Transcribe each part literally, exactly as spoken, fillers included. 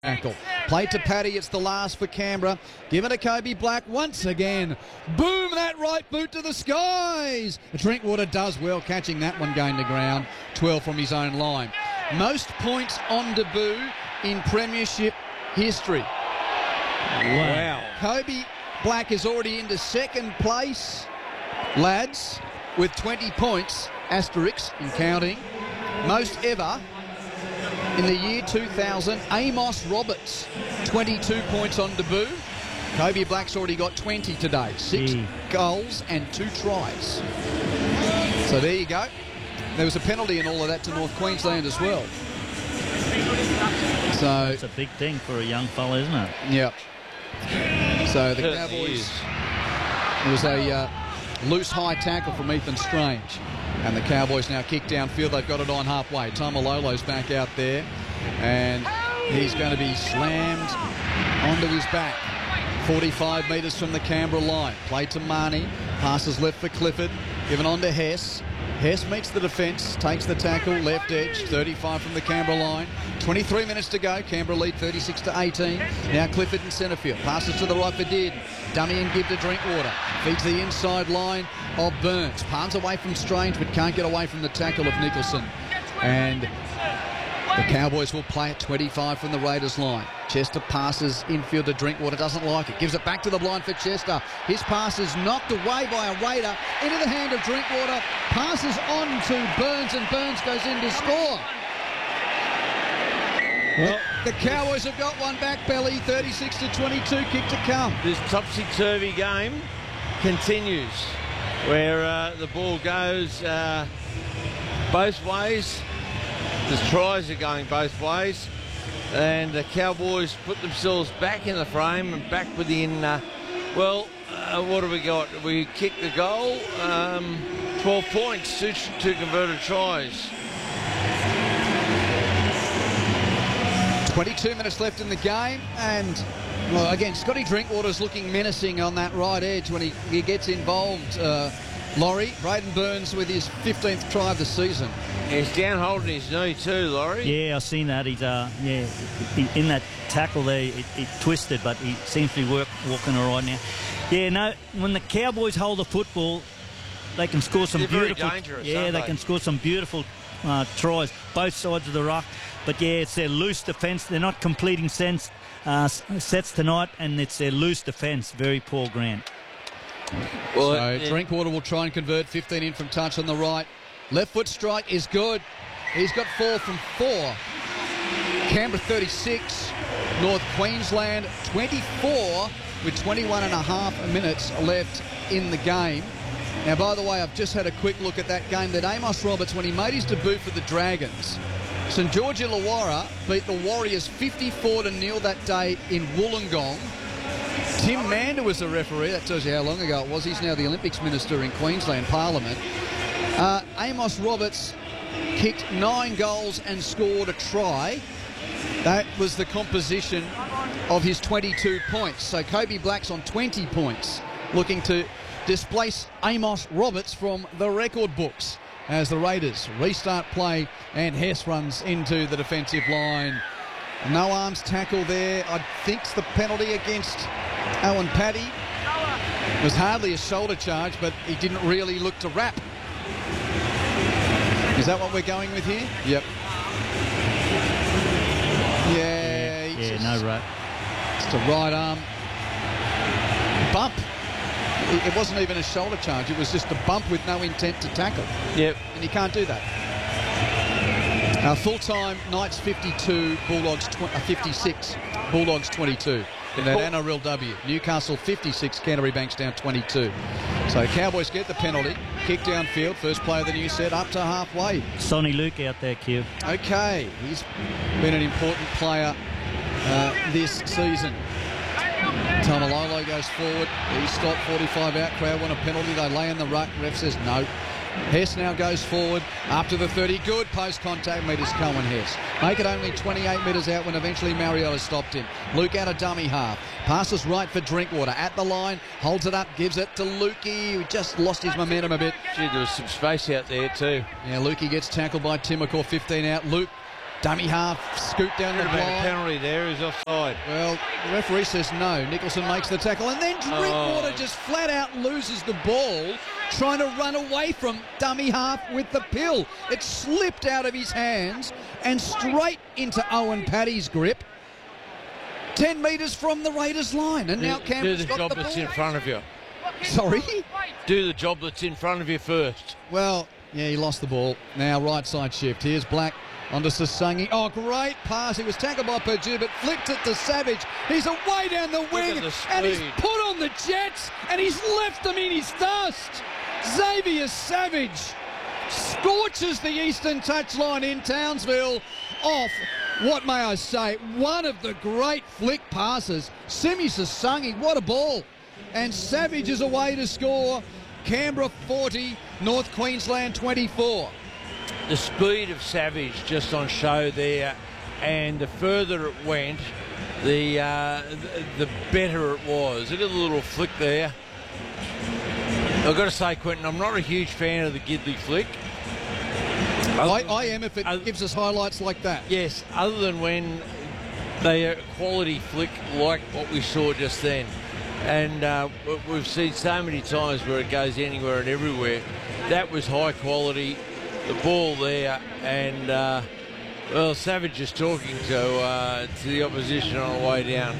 Tackle. Play to Paddy, it's the last for Canberra. Given to Kobe Black once again. Boom, that right boot to the skies. Drinkwater does well catching that one going to ground. twelve from his own line. Most points on debut in premiership history. Wow. Kobe Black is already into second place, lads, with twenty points, asterisk in counting. Most ever in the year two thousand, Amos Roberts, twenty-two points on debut. Kobe Black's already got twenty today. Six Gee. goals and two tries. So there you go. There was a penalty in all of that to North Queensland as well. So It's a big thing for a young fella, isn't it? yeah. So the Certainly Cowboys, is. it was a uh, loose high tackle from Ethan Strange. And the Cowboys now kick downfield. They've got it on halfway. Tamalolo's back out there. And he's going to be slammed onto his back. forty-five metres from the Canberra line. Play to Marnie. Passes left for Clifford. Given on to Hess. Hess meets the defence. Takes the tackle. Left edge. thirty-five from the Canberra line. twenty-three minutes to go. Canberra lead thirty-six to eighteen. Now Clifford in centre field. Passes to the right for Did. Dummy and give to Drinkwater. Feeds the inside line of Burns. Palms away from Strange but can't get away from the tackle of Nicholson. And the Cowboys will play at twenty-five from the Raiders line. Chester passes infield to Drinkwater. Doesn't like it. Gives it back to the blind for Chester. His pass is knocked away by a Raider into the hand of Drinkwater. Passes on to Burns and Burns goes in to score. Well, The Cowboys have got one back, Belly. thirty-six to twenty-two. Kick to come. this topsy-turvy game continues, where uh, the ball goes uh, both ways. The tries are going both ways, and the Cowboys put themselves back in the frame and back within. Uh, well, uh, what have we got? We kicked the goal. Um, twelve points, two, two converted tries. twenty-two minutes left in the game, and well, again, Scotty Drinkwater's looking menacing on that right edge when he, he gets involved. Uh, Laurie, Braden Burns with his fifteenth try of the season. He's down holding his knee too, Laurie. Yeah, I've seen that. He's uh, yeah, he, in that tackle there, it, it twisted, but he seems to be work, walking all right now. Yeah, no, when the Cowboys hold the football, they can score some They're very beautiful. dangerous, yeah, aren't they they? can score some beautiful uh, tries, both sides of the ruck. But yeah, it's their loose defence. They're not completing sense uh, sets tonight, and it's their loose defence. Very poor, Grant. Well, So it- Drinkwater will try and convert. fifteen in from touch on the right. Left foot strike is good. He's got four from four. Canberra thirty-six, North Queensland twenty-four with twenty-one and a half minutes left in the game. Now, by the way, I've just had a quick look at that game that Amos Roberts, when he made his debut for the Dragons, St George Illawarra beat the Warriors fifty-four to nil that day in Wollongong. Tim Mander was the referee. That tells you how long ago it was. He's now the Olympics Minister in Queensland Parliament. Uh, Amos Roberts kicked nine goals and scored a try. That was the composition of his twenty-two points. So Kobe Black's on twenty points, looking to displace Amos Roberts from the record books as the Raiders restart play, and Hess runs into the defensive line. No arms tackle there. I think the penalty against Owen Paddy was hardly a shoulder charge, but he didn't really look to wrap. Is that what we're going with here? Yep. Yeah. he Yeah, just- no right. Just a right arm bump. It it wasn't even a shoulder charge. It was just a bump with no intent to tackle. Yep. And you can't do that. Uh, full-time, Knights fifty-two, Bulldogs tw- uh, fifty-six, Bulldogs twenty-two. In that N R L W. Newcastle fifty-six, Canterbury Bankstown twenty-two. So Cowboys get the penalty. Kick downfield, first play of the new set, up to halfway. Sonny Luke out there, Q. Okay, he's been an important player uh, this season. Tamalolo goes forward. He stopped, forty-five out. Crowd want a penalty. They lay in the ruck. Ref says no. Hess now goes forward up to the thirty. Good post-contact metres, Cohen Hess. Make it only twenty-eight metres out when eventually Mariota stopped him. Luke out a dummy half. Passes right for Drinkwater. At the line, holds it up, gives it to Lukey, who just lost his momentum a bit. Gee, there was some space out there too. Yeah, Lukey gets tackled by Timokor, fifteen out. Luke Dummy half, scoot down the Could have been a line. penalty there. He's offside. Well, the referee says no. Nicholson makes the tackle, and then Drinkwater Oh. just flat out loses the ball, trying to run away from dummy half with the pill. It slipped out of his hands and straight into Owen Paddy's grip. Ten metres from the Raiders line, and now do, do Canberra's the got job the that's ball. in front of you. Sorry? Do the job that's in front of you first. Well, yeah, he lost the ball. Now right side shift. Here's Black onto Sasangi. Oh, great pass. He was tackled by Purdue, but flicked it to Savage. He's away down the wing, at the and he's speed. put on the Jets, and he's left them in his dust. Xavier Savage scorches the eastern touchline in Townsville off, what may I say, one of the great flick passes. Simi Sasangi, what a ball. And Savage is away to score. Canberra forty, North Queensland twenty-four. The speed of Savage just on show there, and the further it went, the uh, the, the better it was. Look at the little flick there. I've got to say, Quentin, I'm not a huge fan of the Gidley flick. I, I am if it Uh, gives us highlights like that. Yes, other than when they are a quality flick like what we saw just then. And uh, we've seen so many times where it goes anywhere and everywhere. That was high quality, the ball there, and uh, well, Savage is talking to uh, to the opposition on the way down.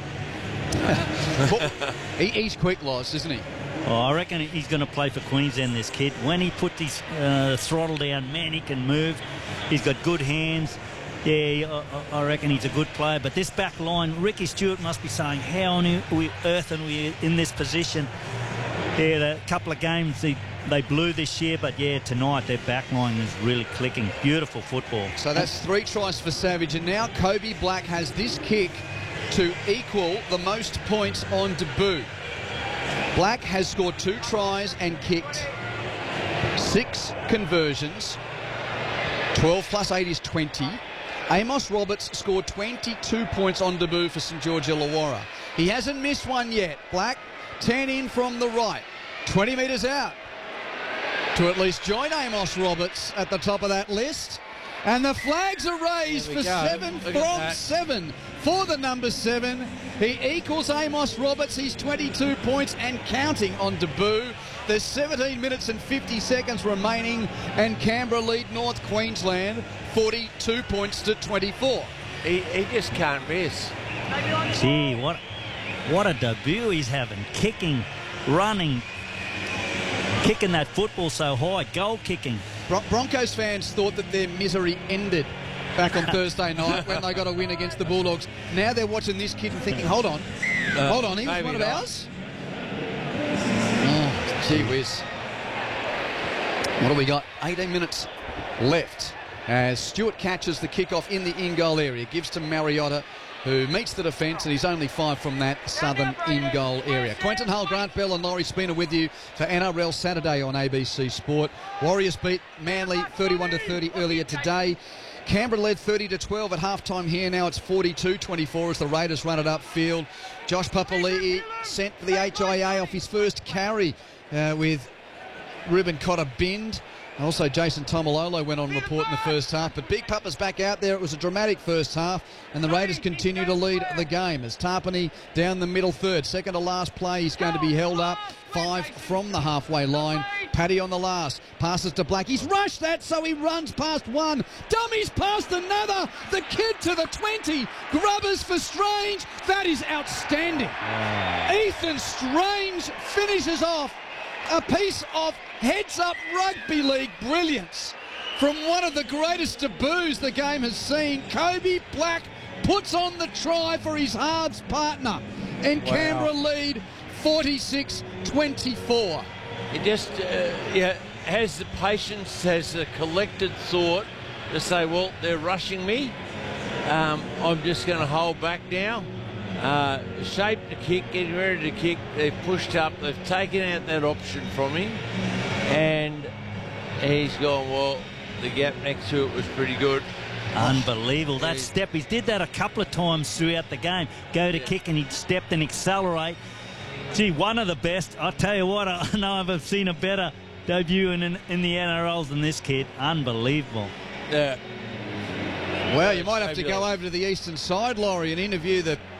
he, he's quick, Loz, isn't he? Oh, I reckon he's going to play for Queensland, this kid. When he put his uh, throttle down, man, he can move. He's got good hands. Yeah, I, I reckon he's a good player. But this back line, Ricky Stewart must be saying, how on earth are we in this position? Yeah, the couple of games they, they blew this year, but yeah, tonight their back line is really clicking. Beautiful football. So that's three tries for Savage, and now Kobe Black has this kick to equal the most points on debut. Black has scored two tries and kicked six conversions. twelve plus eight is twenty. Amos Roberts scored twenty-two points on debut for St George Illawarra. He hasn't missed one yet. Black, ten in from the right, twenty metres out to at least join Amos Roberts at the top of that list. And the flags are raised There for we go. seven Look at from that. seven for the number seven. He equals Amos Roberts. He's twenty-two points and counting on debut. There's seventeen minutes and fifty seconds remaining, and Canberra lead North Queensland forty-two points to twenty-four. He, he just can't miss. Gee, what, what a debut he's having. Kicking, running, kicking that football so high, goal kicking. Bron- Broncos fans thought that their misery ended back on Thursday night when they got a win against the Bulldogs. Now they're watching this kid and thinking, hold on, Uh, hold on, he was maybe one of not. ours? Oh, gee whiz. What do we got? eighteen minutes left as Stewart catches the kickoff in the in-goal area. Gives to Mariotta, who meets the defence, and he's only five from that southern in-goal area. Quentin Hull, Grant Bell and Laurie Spooner with you for N R L Saturday on A B C Sport. Warriors beat Manly thirty-one to thirty earlier today. Canberra led thirty to twelve at halftime here. Now it's forty-two twenty-four as the Raiders run it upfield. Josh Papali'i sent for the H I A off his first carry uh, with Ruben Cotter binned. Also, Jason Tomalolo went on report in the first half, but Big Papa's back out there. It was a dramatic first half, and the Raiders continue to lead the game as Tarpany down the middle third. Second to last play, he's going to be held up. Five from the halfway line. Paddy on the last. Passes to Black. He's rushed that, so he runs past one. Dummies past another. The kid to the twenty. Grubbers for Strange. That is outstanding. Wow. Ethan Strange finishes off a piece of heads-up rugby league brilliance from one of the greatest debuts the game has seen. Kobe Black puts on the try for his halves partner, and Wow. Canberra lead forty-six twenty-four. He just uh, yeah, has the patience, has the collected thought to say, well, they're rushing me. Um, I'm just going to hold back now. Uh, shaped the kick, getting ready to kick. They've pushed up. They've taken out that option from him. And he's gone, well, the gap next to it was pretty good. Unbelievable. That Yeah. step, he did that a couple of times throughout the game. Go to Yeah. kick and he'd step and accelerate. Gee, one of the best. I'll tell you what, I know I've seen a better debut in, in, in the N R Ls than this kid. Unbelievable. Uh, Well, you might have to Fabulous. go over to the eastern side, Laurie, and interview the